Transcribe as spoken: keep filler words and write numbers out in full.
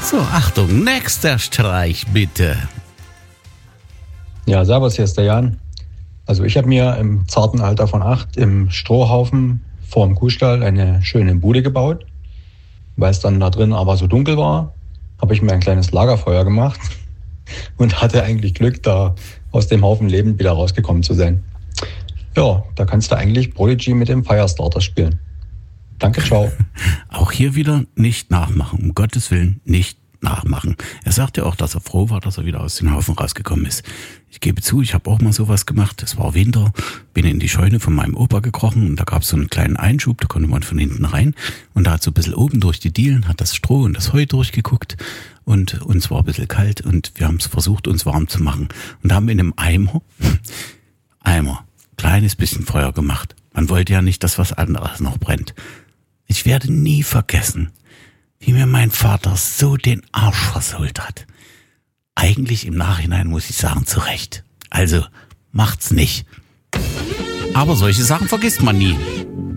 So, Achtung, nächster Streich bitte. Ja, servus, hier ist der Jan. Also ich habe mir im zarten Alter von acht im Strohhaufen vor dem Kuhstall eine schöne Bude gebaut. Weil es dann da drin aber so dunkel war, habe ich mir ein kleines Lagerfeuer gemacht und hatte eigentlich Glück, da aus dem Haufen lebend wieder rausgekommen zu sein. Ja, da kannst du eigentlich Prodigy mit dem Firestarter spielen. Danke, ciao. Auch hier wieder nicht nachmachen, um Gottes Willen nicht nachmachen. Er sagte auch, dass er froh war, dass er wieder aus dem Haufen rausgekommen ist. Ich gebe zu, ich habe auch mal sowas gemacht. Es war Winter, bin in die Scheune von meinem Opa gekrochen und da gab es so einen kleinen Einschub, da konnte man von hinten rein und da hat so ein bisschen oben durch die Dielen, hat das Stroh und das Heu durchgeguckt und uns war ein bisschen kalt und wir haben es versucht, uns warm zu machen und haben in einem Eimer, Eimer, kleines bisschen Feuer gemacht. Man wollte ja nicht, dass was anderes noch brennt. Ich werde nie vergessen, wie mir mein Vater so den Arsch versohlt hat. Eigentlich im Nachhinein muss ich sagen, zu Recht. Also, macht's nicht. Aber solche Sachen vergisst man nie.